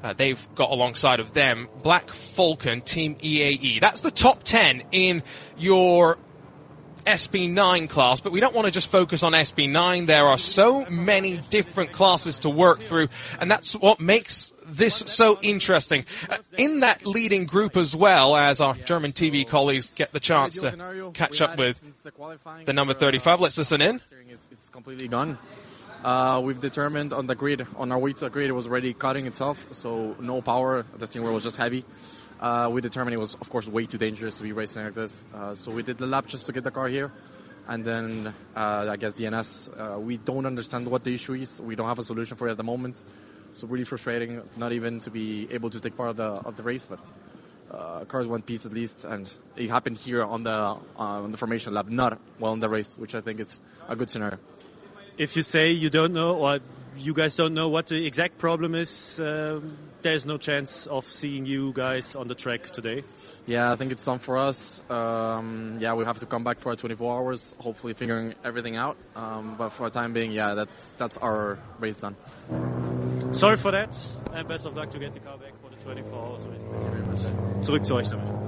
they've got alongside of them Black Falcon, Team EAE. That's the top 10 in your SB9 class, but we don't want to just focus on SB9. There are so many different classes to work through, and that's what makes this so interesting. In that leading group as well, as our German TV colleagues get the chance to catch up with the number 35. Let's listen in. It's completely gone. We've determined on the grid, on our way to the grid, it was already cutting itself, so no power. The steering wheel was just heavy. We determined it was, of course, way too dangerous to be racing like this. So we did the lap just to get the car here. And then, I guess, DNS, we don't understand what the issue is. We don't have a solution for it at the moment. So really frustrating, not even to be able to take part of the race. But cars one piece at least. And it happened here on the formation lap, not well in the race, which I think is a good scenario. If you say you don't know, or you guys don't know what the exact problem is, there's no chance of seeing you guys on the track today? Yeah, I think it's on for us. We have to come back for our 24 hours, hopefully figuring everything out. But for the time being, that's our race done. Sorry for that, and best of luck to get the car back for the 24 hours. Zurück zu euch damit.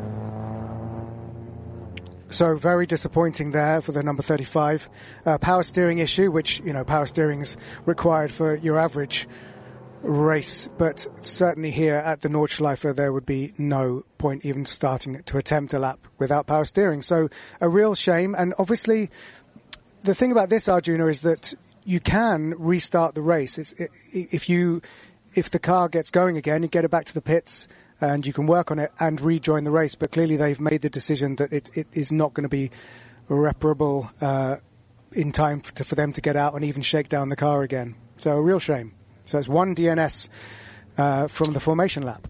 So very disappointing there for the number 35. Power steering issue, which, power steering is required for your average race, but certainly here at the Nordschleife there would be no point even starting to attempt a lap without power steering. So a real shame. And obviously the thing about this, Arjuna, is that you can restart the race. If the car gets going again, you get it back to the pits and you can work on it and rejoin the race. But clearly they've made the decision that it is not going to be reparable in time for them to get out and even shake down the car again. So a real shame. So it's one DNS from the formation lap.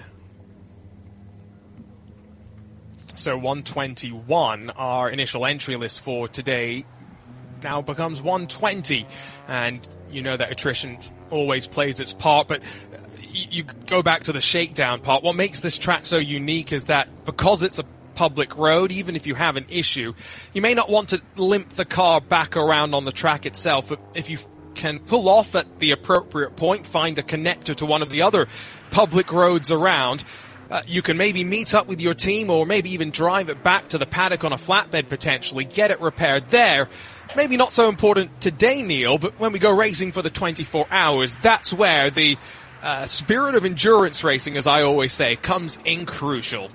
So 121, our initial entry list for today, now becomes 120. And you know that attrition always plays its part, but you go back to the shakedown part. What makes this track so unique is that because it's a public road, even if you have an issue, you may not want to limp the car back around on the track itself, but if you can pull off at the appropriate point, find a connector to one of the other public roads around, you can maybe meet up with your team or maybe even drive it back to the paddock on a flatbed potentially, get it repaired there. Maybe not so important today, Neil, but when we go racing for the 24 hours, that's where the spirit of endurance racing, as I always say, comes in crucial.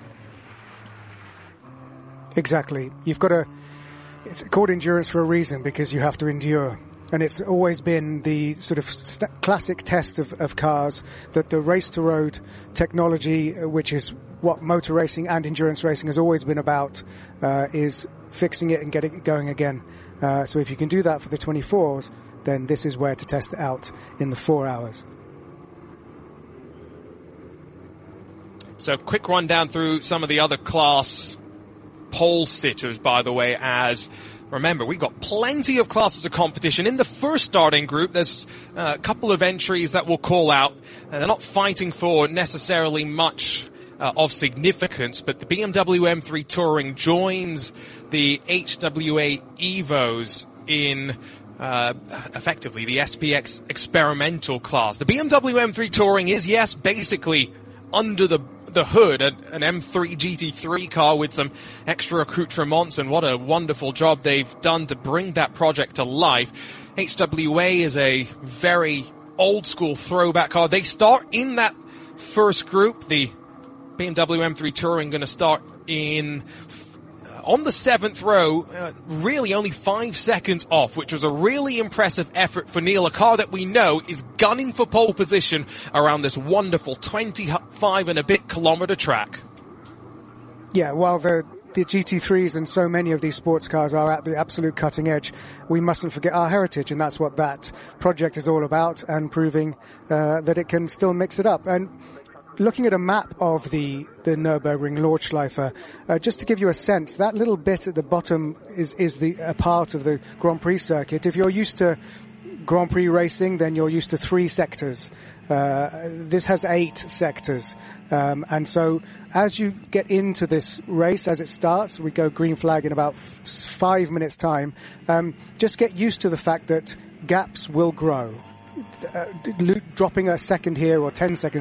Exactly. It's called endurance for a reason, because you have to endure. And it's always been the sort of classic test of cars, that the race-to-road technology, which is what motor racing and endurance racing has always been about, is fixing it and getting it going again. So if you can do that for the 24s, then this is where to test it out in the 4 hours. So quick rundown through some of the other class pole sitters, by the way, as remember, we've got plenty of classes of competition. In the first starting group, there's a couple of entries that we'll call out. They're not fighting for necessarily much of significance, but the BMW M3 Touring joins the HWA Evos in effectively the SPX experimental class. The BMW M3 Touring is, yes, basically under the hood, an M3 GT3 car with some extra accoutrements, and what a wonderful job they've done to bring that project to life. HWA is a very old school throwback car. They start in that first group. The BMW M3 Touring going to start on the 7th row, really only 5 seconds off, which was a really impressive effort for Neil, a car that we know is gunning for pole position around this wonderful 25 and a bit kilometer track. Yeah, while the GT3s and so many of these sports cars are at the absolute cutting edge, we mustn't forget our heritage, and that's what that project is all about, and proving that it can still mix it up. And looking at a map of the Nürburgring Nordschleife, just to give you a sense, that little bit at the bottom is a part of the Grand Prix circuit. If you're used to Grand Prix racing, then you're used to 3 sectors. This has 8 sectors. And so as you get into this race, as it starts, we go green flag in about 5 minutes time. Just get used to the fact that gaps will grow. Dropping a second here or 10 seconds